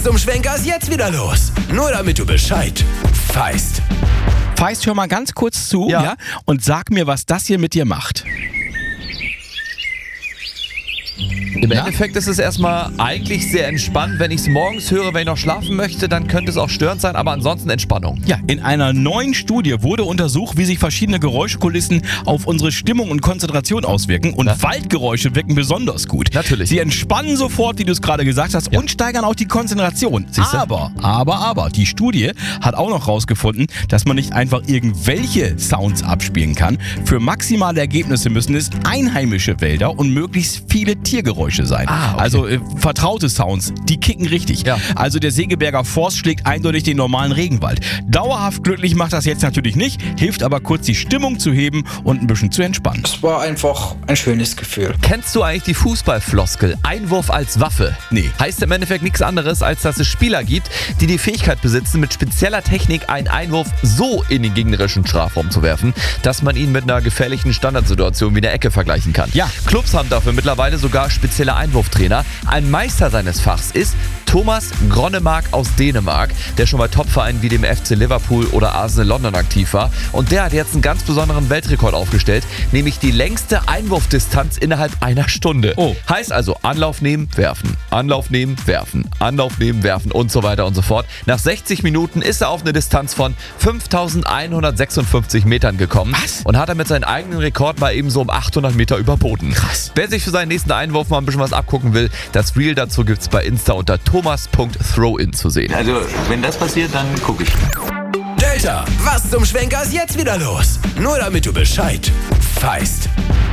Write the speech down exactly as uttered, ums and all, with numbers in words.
Zum Schwenker ist jetzt wieder los. Nur damit du Bescheid weißt. Feist, hör mal ganz kurz zu, Ja. ja, und sag mir, was das hier mit dir macht. Im Ja? Endeffekt ist es erstmal eigentlich sehr entspannt. Wenn ich es morgens höre, wenn ich noch schlafen möchte, dann könnte es auch störend sein, aber ansonsten Entspannung. Ja, in einer neuen Studie wurde untersucht, wie sich verschiedene Geräuschkulissen auf unsere Stimmung und Konzentration auswirken. Und Ja. Waldgeräusche wirken besonders gut. Natürlich. Sie entspannen sofort, wie du es gerade gesagt hast, Ja. und steigern auch die Konzentration. Siehste? Aber, aber, aber, die Studie hat auch noch rausgefunden, dass man nicht einfach irgendwelche Sounds abspielen kann. Für maximale Ergebnisse müssen es einheimische Wälder und möglichst viele Tiergeräusche sein. Ah, okay. Also äh, vertraute Sounds, die kicken richtig. Ja. Also der Segeberger Forst schlägt eindeutig den normalen Regenwald. Dauerhaft glücklich macht das jetzt natürlich nicht, hilft aber kurz die Stimmung zu heben und ein bisschen zu entspannen. Es war einfach ein schönes Gefühl. Kennst du eigentlich die Fußballfloskel Einwurf als Waffe? Nee. Heißt im Endeffekt nichts anderes, als dass es Spieler gibt, die die Fähigkeit besitzen, mit spezieller Technik einen Einwurf so in den gegnerischen Strafraum zu werfen, dass man ihn mit einer gefährlichen Standardsituation wie der Ecke vergleichen kann. Ja. Clubs haben dafür mittlerweile sogar spezielle Einwurftrainer. Ein Meister seines Fachs ist Thomas Gronnemark aus Dänemark, der schon bei Topvereinen wie dem F C Liverpool oder Arsenal London aktiv war. Und der hat jetzt einen ganz besonderen Weltrekord aufgestellt, nämlich die längste Einwurfdistanz innerhalb einer Stunde. Oh. Heißt also Anlauf nehmen, werfen, Anlauf nehmen, werfen, Anlauf nehmen, werfen und so weiter und so fort. Nach sechzig Minuten ist er auf eine Distanz von fünftausendeinhundertsechsundfünfzig Metern gekommen. Was? Und hat damit seinen eigenen Rekord mal eben so um achthundert Meter überboten. Krass. Wer sich für seinen nächsten Einwurf mal ein bisschen was abgucken will, das Reel dazu gibt's bei Insta unter thomas punkt throwin zu sehen. Also, wenn das passiert, dann gucke ich. Delta, was zum Schwenker ist jetzt wieder los? Nur damit du Bescheid weißt.